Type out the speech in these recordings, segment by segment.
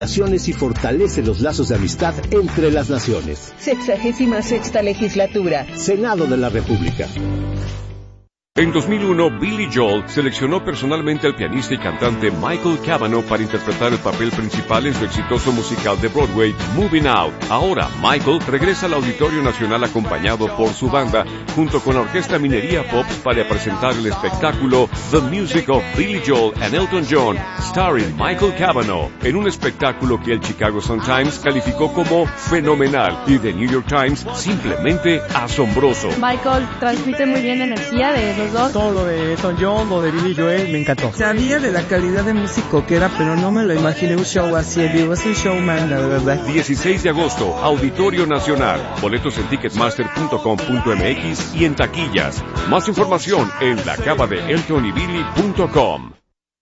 y fortalece los lazos de amistad entre las naciones. 66ª legislatura. Senado de la República. En 2001, Billy Joel seleccionó personalmente al pianista y cantante Michael Cavanaugh para interpretar el papel principal en su exitoso musical de Broadway, Moving Out. Ahora, Michael regresa al Auditorio Nacional acompañado por su banda, junto con la Orquesta Minería Pops, para presentar el espectáculo The Music of Billy Joel and Elton John, starring Michael Cavanaugh, en un espectáculo que el Chicago Sun-Times calificó como fenomenal y The New York Times simplemente asombroso. Michael transmite muy bien la energía de los dos. Todo lo de Elton John, lo de Billy Joel, me encantó. Sabía de la calidad de músico que era, pero no me lo imaginé un show así. Digo, es un showman, la verdad. 16 de agosto, Auditorio Nacional. Boletos en ticketmaster.com.mx y en taquillas. Más información en lacabadeeltonybilly.com.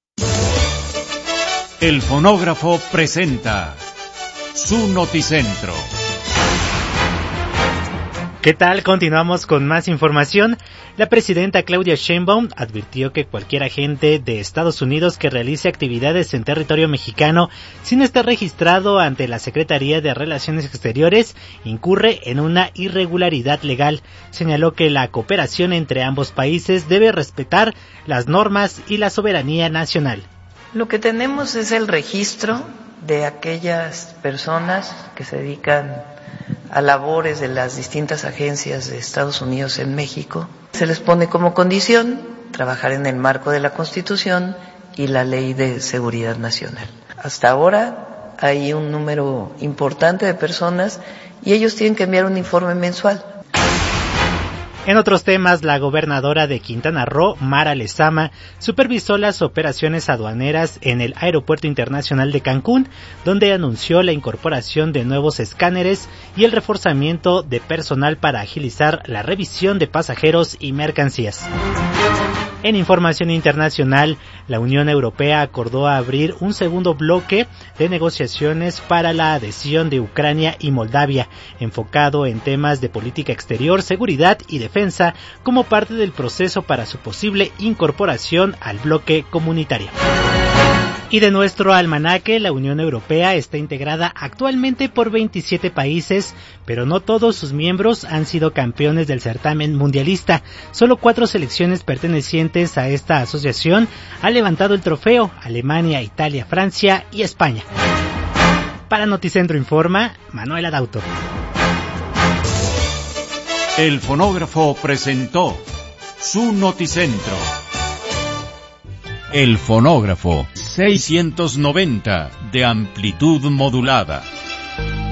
El fonógrafo presenta su Noticentro. ¿Qué tal? Continuamos con más información. La presidenta Claudia Sheinbaum advirtió que cualquier agente de Estados Unidos que realice actividades en territorio mexicano sin estar registrado ante la Secretaría de Relaciones Exteriores incurre en una irregularidad legal. Señaló que la cooperación entre ambos países debe respetar las normas y la soberanía nacional. Lo que tenemos es el registro de aquellas personas que se dedican a labores de las distintas agencias de Estados Unidos en México. Se les pone como condición trabajar en el marco de la Constitución y la Ley de Seguridad Nacional. Hasta ahora hay un número importante de personas y ellos tienen que enviar un informe mensual. En otros temas, la gobernadora de Quintana Roo, Mara Lezama, supervisó las operaciones aduaneras en el Aeropuerto Internacional de Cancún, donde anunció la incorporación de nuevos escáneres y el reforzamiento de personal para agilizar la revisión de pasajeros y mercancías. En información internacional, la Unión Europea acordó abrir un segundo bloque de negociaciones para la adhesión de Ucrania y Moldavia, enfocado en temas de política exterior, seguridad y defensa, como parte del proceso para su posible incorporación al bloque comunitario. Y de nuestro almanaque, la Unión Europea está integrada actualmente por 27 países, pero no todos sus miembros han sido campeones del certamen mundialista. Solo 4 selecciones pertenecientes a esta asociación han levantado el trofeo: Alemania, Italia, Francia y España. Para Noticentro informa Manuel Adauto. El fonógrafo presentó su Noticentro. El fonógrafo 690 de amplitud modulada.